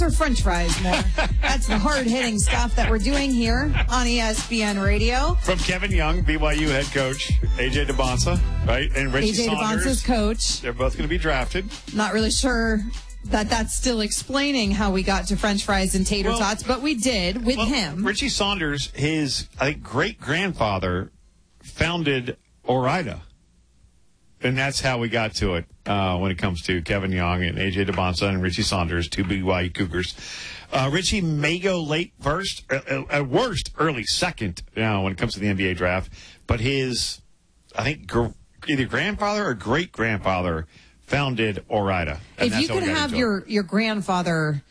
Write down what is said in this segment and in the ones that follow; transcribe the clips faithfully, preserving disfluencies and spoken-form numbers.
or French fries more. That's the hard-hitting stuff that we're doing here on E S P N Radio. From Kevin Young, B Y U head coach, A J DeBonsa, right? And Richie A J Saunders. DeBonsa's coach. They're both going to be drafted. Not really sure that that's still explaining how we got to French fries and tater well, tots, but we did with well, him. Richie Saunders, his, I think, great-grandfather founded Ore-Ida. And that's how we got to it uh, when it comes to Kevin Young and A J DeBonsa and Richie Saunders, two B Y U Cougars. Uh, Richie may go late first, uh, at worst, early second you know, when it comes to the N B A draft. But his, I think, gr- either grandfather or great-grandfather founded Ore-Ida. If you could have your, your grandfather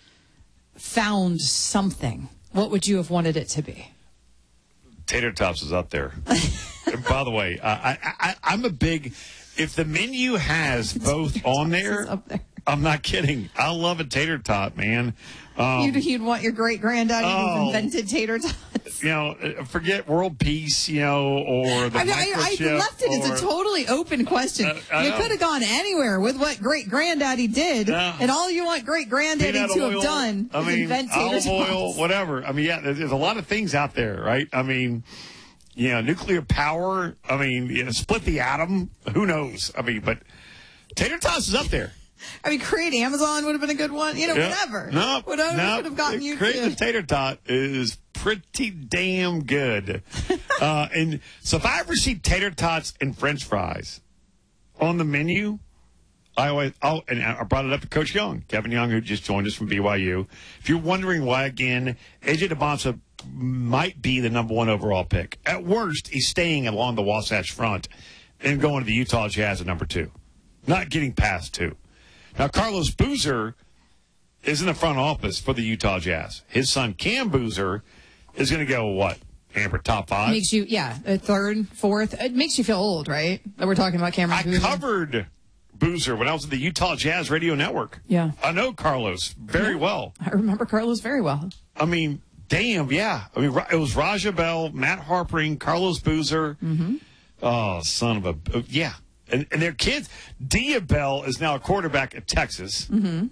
found something, what would you have wanted it to be? Tater Tots is up there. And by the way, uh, I, I, I'm a big... If the menu has both on there, there, I'm not kidding. I love a tater tot, man. Um, you'd, you'd want your great-granddaddy oh, who invented tater tots. You know, forget world peace, you know, or the I, mean, microchip. I, I left it or, as a totally open question. Uh, you could have gone anywhere with what great-granddaddy did, uh, and all you want great-granddaddy to oil, have done I is mean, invent tater olive tots. oil, whatever. I mean, yeah, there's, there's a lot of things out there, right? I mean... You know, nuclear power, I mean, you know, split the atom, who knows? I mean, but tater tots is up there. I mean, create Amazon would have been a good one. You know, yeah. whatever. No, whatever no, would have gotten you creating to. a tater tot is pretty damn good. uh, and so if I ever see tater tots and French fries on the menu, I always, oh, and I brought it up to Coach Young, Kevin Young, who just joined us from B Y U. If you're wondering why, again, A J DeBonsa might be the number one overall pick. At worst, he's staying along the Wasatch Front and going to the Utah Jazz at number two. Not getting past two. Now, Carlos Boozer is in the front office for the Utah Jazz. His son, Cam Boozer, is going to go, what, Amber, top five? Makes you, yeah, a third, fourth. It makes you feel old, right? That we're talking about Cameron I Boozer. covered Boozer when I was at the Utah Jazz Radio Network. Yeah. I know Carlos very yeah. well. I remember Carlos very well. I mean... Damn, yeah. I mean, it was Raja Bell, Matt Harpering, Carlos Boozer. Mm-hmm. Oh, son of a... Yeah. And, and their kids... Dia Bell is now a quarterback at Texas. Mm-hmm.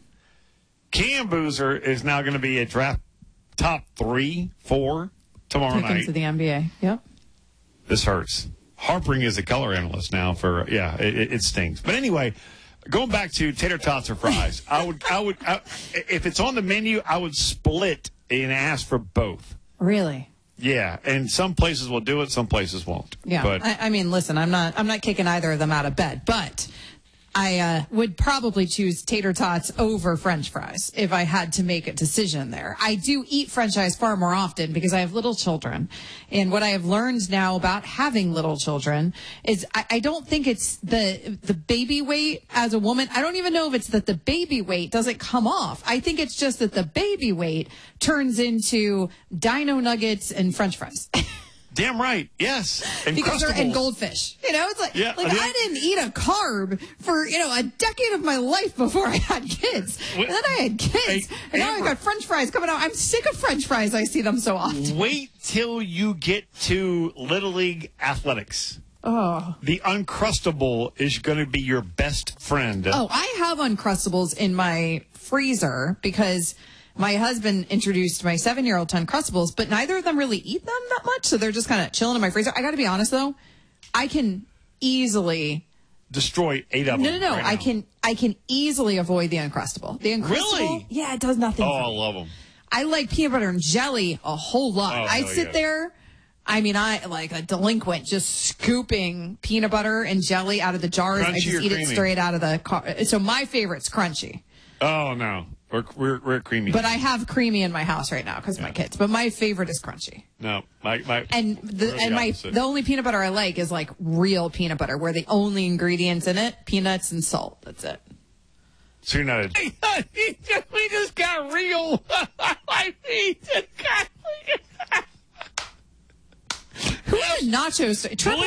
Cam Boozer is now going to be a draft top three, four tomorrow Took night. into the N B A. Yep. This hurts. Harpering is a color analyst now for... Yeah, it, it stings. But anyway... Going back to tater tots or fries, I would, I would, I, if it's on the menu, I would split and ask for both. Really? Yeah, and some places will do it, some places won't. Yeah, but I, I mean, listen, I'm not, I'm not kicking either of them out of bed, but I uh, would probably choose tater tots over French fries if I had to make a decision there. I do eat French fries far more often because I have little children. And what I have learned now about having little children is I, I don't think it's the the baby weight as a woman. I don't even know if it's that the baby weight doesn't come off. I think it's just that the baby weight turns into dino nuggets and French fries. Damn right, yes. And because they're and goldfish. You know, it's like, yeah, like yeah. I didn't eat a carb for, you know, a decade of my life before I had kids. And then I had kids. Hey, and now Amber, I got French fries coming out. I'm sick of French fries. I see them so often. Wait till you get to Little League athletics. Oh. The Uncrustable is going to be your best friend. Oh, I have Uncrustables in my freezer because my husband introduced my seven-year-old to Uncrustables, but neither of them really eat them that much, so they're just kind of chilling in my freezer. I got to be honest, though. I can easily destroy eight of them. No, no, no. Right I now. can I can easily avoid the Uncrustable. The Uncrustable, Really? yeah, it does nothing. Oh, for I me. love them. I like peanut butter and jelly a whole lot. Oh, I hell sit yeah. there. I mean, I like a delinquent just scooping peanut butter and jelly out of the jars. Crunchy I just or eat creamy? it straight out of the car. So my favorite's crunchy. Oh, no. We're, we're, we're creamy. But I have creamy in my house right now because of my kids. But my favorite is crunchy. No, my... my And the we're the and my opposite. the only peanut butter I like is like real peanut butter, where the only ingredients in it, peanuts and salt. That's it. So you're not a... we just got real. I mean, Who had nachos? Trevor